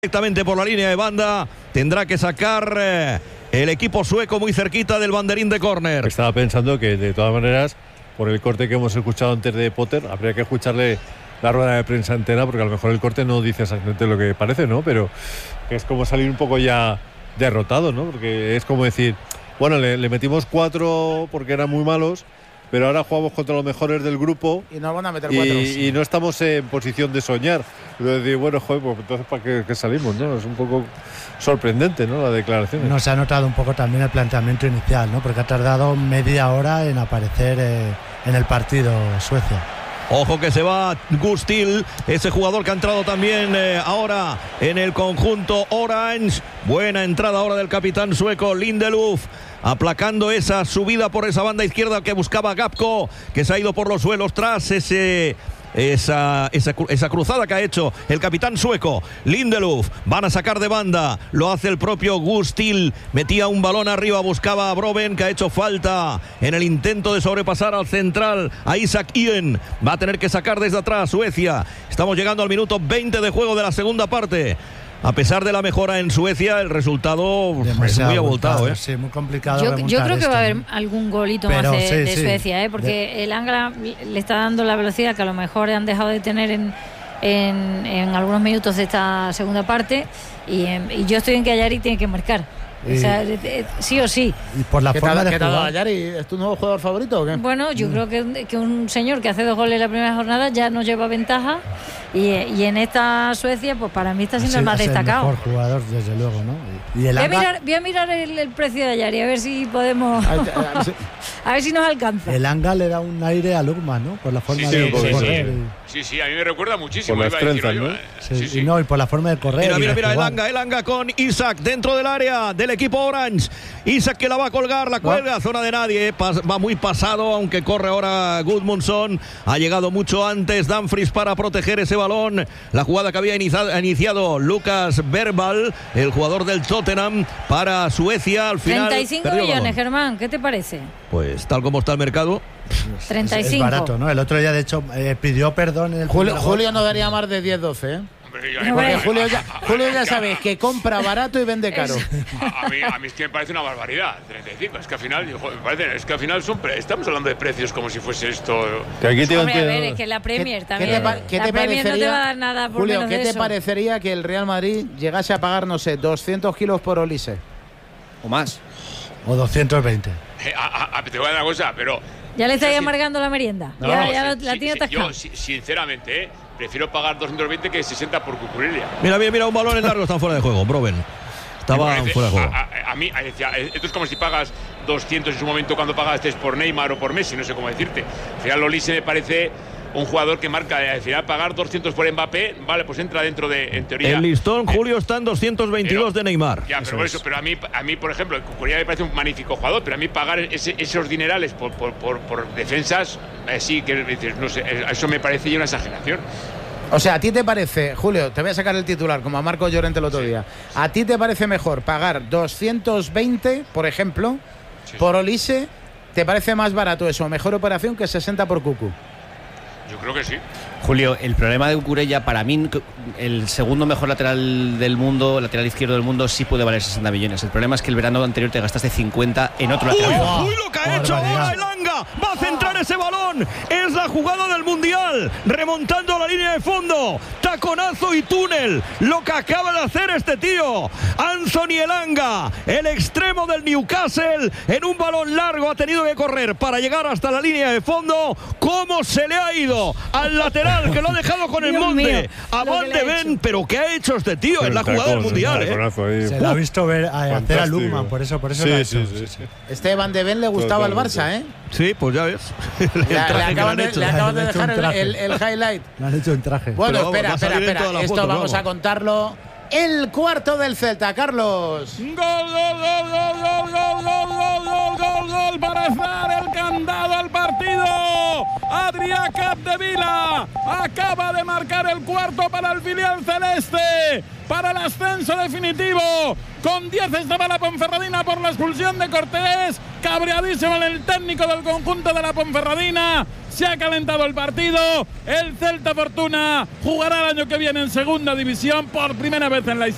Directamente por la línea de banda tendrá que sacar el equipo sueco muy cerquita del banderín de córner. Estaba pensando que de todas maneras, por el corte que hemos escuchado antes de Potter, habría que escucharle la rueda de prensa entera, porque a lo mejor el corte no dice exactamente lo que parece, ¿no? Pero es como salir un poco ya derrotado, ¿no? Porque es como decir, bueno, le metimos 4 porque eran muy malos, pero ahora jugamos contra los mejores del grupo y nos van a meter 4 y no estamos en posición de soñar. Decir, bueno, joder, pues entonces ¿para qué salimos, no? Es un poco sorprendente, ¿no?, la declaración. No, se ha notado un poco también el planteamiento inicial, ¿no? Porque ha tardado media hora en aparecer en el partido Suecia. Ojo que se va Gustil, ese jugador que ha entrado también ahora en el conjunto Orange. Buena entrada ahora del capitán sueco Lindelöf, aplacando esa subida por esa banda izquierda que buscaba Gapko, que se ha ido por los suelos tras esa cruzada que ha hecho el capitán sueco Lindelöf. Van a sacar de banda, lo hace el propio Gustil, metía un balón arriba, buscaba a Broven, que ha hecho falta en el intento de sobrepasar al central, a Isak Ien. Va a tener que sacar desde atrás Suecia. Estamos llegando al minuto 20 de juego de la segunda parte. A pesar de la mejora en Suecia, el resultado es muy abultado, Sí, muy complicado. Yo creo que va a haber algún golito más de Suecia, porque el Angla le está dando la velocidad que a lo mejor han dejado de tener en algunos minutos de esta segunda parte, y yo estoy en que Ayari tiene que marcar. O sea, sí o sí. Y por la forma de jugar. Ayari, ¿es tu nuevo jugador favorito o qué? Bueno, yo creo que un señor que hace 2 goles en la primera jornada ya nos lleva ventaja, y en esta Suecia, pues para mí está siendo el más destacado. El mejor jugador, desde luego, ¿no? Y el voy a mirar el precio de Ayari, a ver si podemos a ver si nos alcanza. El Anga le da un aire a Lukman, ¿no? Por la forma de correr. Sí, a mí me recuerda muchísimo. Por las trenzas, ¿no? Y por la forma de correr. Mira, el Anga con Isak dentro del área del equipo Orange. Isak que la va a colgar, la cuelga, zona de nadie, va muy pasado, aunque corre ahora Gudmundsson. Ha llegado mucho antes Dumfries para proteger ese balón. La jugada que había iniciado Lucas Bergvall, el jugador del Tottenham, para Suecia. Al final 35 millones, Germán, ¿qué te parece? Pues tal como está el mercado, 35. Es barato, ¿no? El otro día, de hecho, pidió perdón en el Julio no daría más de 10-12, ¿eh? Porque Julio ya sabes que compra barato y vende caro. A mí es que me parece una barbaridad, 35. Es que al final estamos hablando de precios como si fuese esto. Es que la Premier también. ¿Qué te Premier no te va a dar nada por Julio, menos de ¿qué te eso? parecería que el Real Madrid llegase a pagar, no sé, 200 kilos por Olise? O más. O 220. Te voy a dar una cosa, pero ya le estáis amargando la merienda. La tiene atascada. Yo, sinceramente, prefiero pagar 220 que 60 por Cucurella. Mira, un balón en largo, está fuera de juego. Broven estaba fuera de juego. A mí, esto es como si pagas 200 en su momento cuando pagaste por Neymar o por Messi, no sé cómo decirte. Al final Olise me parece un jugador que marca, al final pagar 200 por Mbappé, vale, pues entra dentro de, en teoría. El listón, Julio, está en 222 de Neymar. Ya, pero pero a mí, por ejemplo, Cucurella me parece un magnífico jugador, pero a mí pagar esos dinerales por defensas, sí, que no sé, eso me parece ya una exageración. O sea, ¿a ti te parece, Julio, te voy a sacar el titular, como a Marco Llorente el otro día, ¿a ti te parece mejor pagar 220, por ejemplo, por Olise? ¿Te parece más barato eso, mejor operación que 60 por Cucu? Yo creo que sí. Julio, el problema de Cucurella, para mí, el segundo mejor lateral del mundo, lateral izquierdo del mundo, sí puede valer 60 millones. El problema es que el verano anterior te gastaste 50 en otro lateral. ¡Uy, lo que ha hecho ahora el Anga! ¡Va a centrar ese balón! Es la jugada del Mundial, remontando la línea de fondo. Taconazo y túnel, lo que acaba de hacer este tío. Anthony Elanga, el extremo del Newcastle, en un balón largo ha tenido que correr para llegar hasta la línea de fondo. ¿Cómo se le ha ido al lateral, que lo ha dejado con el monte a Van de Ven? Pero ¿qué ha hecho este tío? Es la jugada del Mundial, Se lo ha visto hacer a Lukman, por eso lo ha hecho. Este Van de Ven le gustaba al Barça, ¿eh? Sí, pues ya ves. Le acaban de dejar el highlight. Le han hecho un traje. Bueno, espera. Esto vamos a contarlo. El cuarto del Celta, Carlos. Gol para hacer el candado al partido. Adrià Capdevila acaba de marcar el cuarto para el filial celeste, para el ascenso definitivo. Con 10 estaba la Ponferradina por la expulsión de Cortés. Cabreadísimo el técnico del conjunto de la Ponferradina. Se ha calentado el partido. El Celta Fortuna jugará el año que viene en segunda división por primera vez en la historia.